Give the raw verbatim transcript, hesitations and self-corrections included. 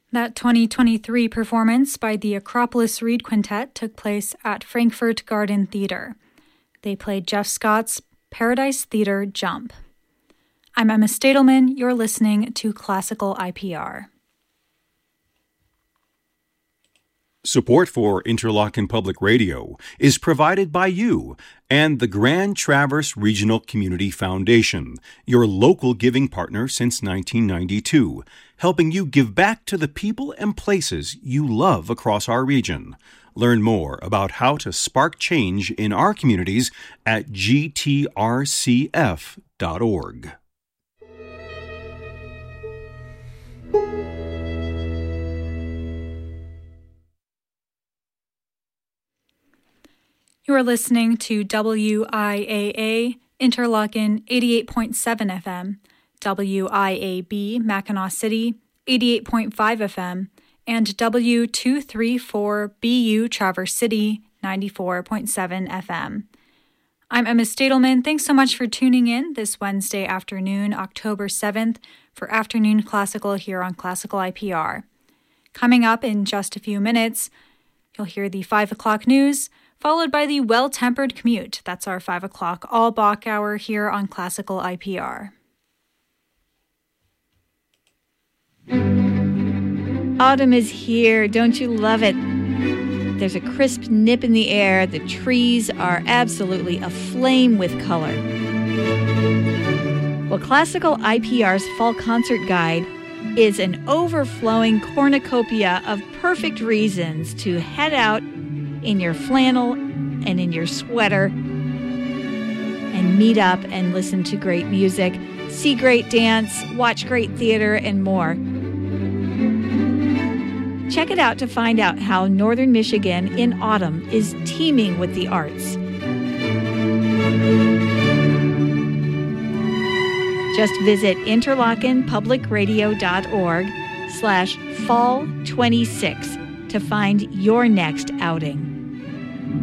That twenty twenty-three performance by the Acropolis Reed Quintet took place at Frankfurt Garden Theater. They played Jeff Scott's Paradise Theater Jump. I'm Emma Stadelman. You're listening to Classical I P R. Support for Interlochen Public Radio is provided by you and the Grand Traverse Regional Community Foundation, your local giving partner since nineteen ninety-two, helping you give back to the people and places you love across our region. Learn more about how to spark change in our communities at g t r c f dot org. You are listening to W I A A Interlochen eighty-eight point seven F M, W I A B Mackinac City eighty-eight point five F M, and W two thirty-four B U Traverse City ninety-four point seven F M. I'm Emma Stadelman. Thanks so much for tuning in this Wednesday afternoon, October seventh, for Afternoon Classical here on Classical I P R. Coming up in just a few minutes, you'll hear the five o'clock news, followed by the Well-Tempered Commute. That's our five o'clock all Bach hour here on Classical I P R. Autumn is here. Don't you love it? There's a crisp nip in the air. The trees are absolutely aflame with color. Well, Classical I P R's Fall Concert Guide is an overflowing cornucopia of perfect reasons to head out in your flannel and in your sweater and meet up and listen to great music, see great dance, watch great theater, and more. Check it out to find out how Northern Michigan in autumn is teeming with the arts. Just visit interlochenpublicradio.org slash fall 26 to find your next outing.